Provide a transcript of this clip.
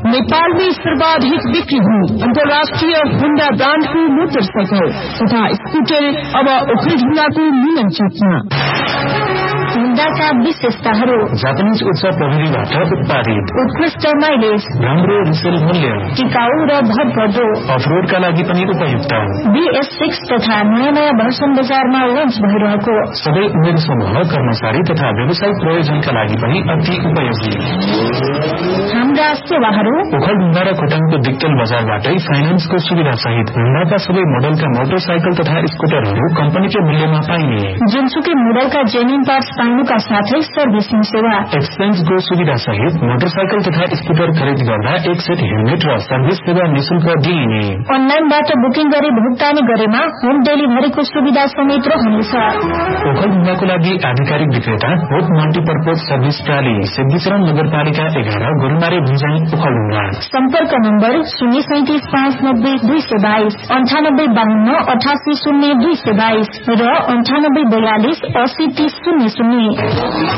नेपाल में सर्वाधिक बिक्री हुई अंतर्राष्ट्रीय होंडा ब्रांड को मोटरसाइकिल तथा स्कूटर अब ओखलढुंगा को मिलन चौकमा। होंडाका विशेषताहरू: जापानीज उच्च प्रविधिबाट उत्पादित, उत्कृष्ट माइलेज, राम्रो रिसेल मूल्य, टिकाऊ र भरपर्दो, अफरोडका लागि पनि उपयुक्त। BS6 तथा नयाँ भर्सन बजारमा लन्च भइरहेको। सबै उमेर समूह, कर्मचारी तथा व्यावसायिक प्रयोजनका लागि पनि अति उपयोगी। हाम्रा सेवाहरू: ओखलढुंगा र खोटाङको दिक्तेल बजारबाटै फाइनान्सको सुविधा सहित होंडाका सबै मोडलका मोटरसाइकल तथा स्कूटरहरू कम्पनीकै मूल्यमा पाइने। जुनसुकै मोडलका जेन्युन पार्ट्स पाउनुका साथै सर्भिसिङ सेवा, एक्सचेन्जको सुविधा सहित मोटरसाइकल तथा स्कूटर खरिद गर्दा एक सेट हेलमेट र सर्भिस सेवा निशुल्क दिइने। अनलाइनबाट बुकिङ गरी भुक्तानी गरेमा होम डेलिभरीको सुविधा समेत रहनेछ। ओखलढुंगाको लागि आधिकारिक विक्रेता होप मल्टीपर्पज सर्भिस प्राली, सिद्धिचरण नगरपालिका 11, गोरुमारे भुजाङ, ओखलढुंगा। सम्पर्क नम्बर 03759 222, 9852 88 0 222 र 9842 80 30 00।